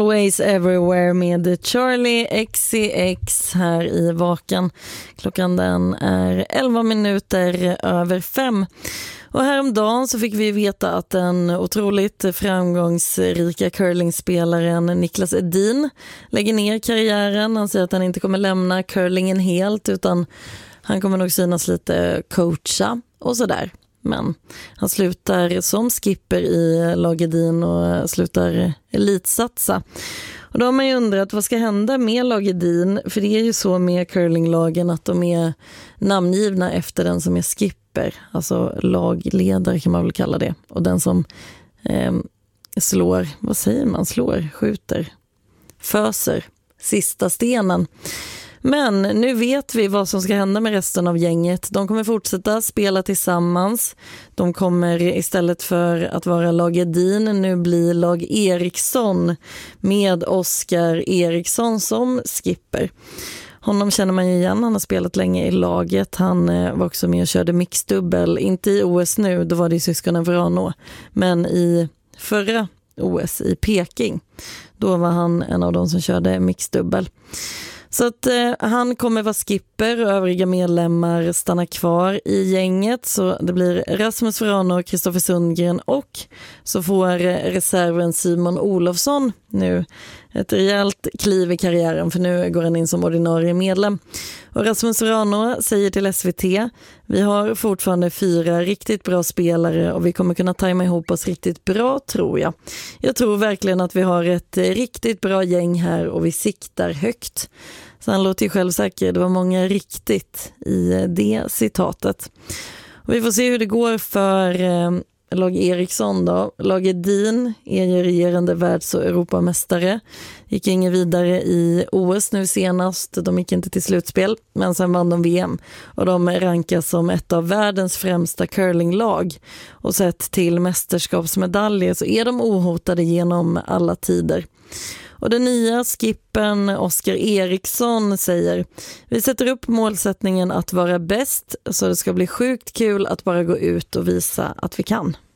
Always Everywhere med Charlie XCX här i Vaken. Klockan den är 11 minuter över 5. Och häromdagen så fick vi veta att den otroligt framgångsrika curlingspelaren Niklas Edin lägger ner karriären. Han säger att han inte kommer lämna curlingen helt, utan han kommer nog synas lite coacha och sådär. Men han slutar som skipper i lag Edin och slutar elitsatsa. Och då har man ju undrat, vad ska hända med lag Edin? För det är ju så med curlinglagen att de är namngivna efter den som är skipper. Alltså lagledare kan man väl kalla det. Och den som slår, vad säger man? Slår, skjuter, föser sista stenen. Men nu vet vi vad som ska hända med resten av gänget. De kommer fortsätta spela tillsammans. De kommer istället för att vara lag Edin nu bli lag Eriksson med Oskar Eriksson som skipper. Honom känner man ju igen, han har spelat länge i laget. Han var också med och körde mixdubbel, inte i OS nu, då var det i syskonen Vrano. Men i förra OS i Peking, då var han en av de som körde mixdubbel. Så att han kommer vara skipper och övriga medlemmar stannar kvar i gänget. Så det blir Rasmus Vrano och Kristoffer Sundgren, och så får reserven Simon Olofsson nu ett rejält kliv i karriären, för nu går han in som ordinarie medlem. Och Rasmus Vrano säger till SVT: vi har fortfarande 4 riktigt bra spelare och vi kommer kunna tajma ihop oss riktigt bra, tror jag. Jag tror verkligen att vi har ett riktigt bra gäng här och vi siktar högt. Så han låter ju självsäker. Det var många riktigt i det citatet. Och vi får se hur det går för lag Eriksson då. Lag Edin är ju regerande världs- och Europamästare. Gick ingen vidare i OS nu senast. De gick inte till slutspel, men sen vann de VM. Och de rankas som ett av världens främsta curlinglag. Och sett till mästerskapsmedaljer så är de ohotade genom alla tider. Och den nya skippen Oskar Eriksson säger: vi sätter upp målsättningen att vara bäst, så det ska bli sjukt kul att bara gå ut och visa att vi kan.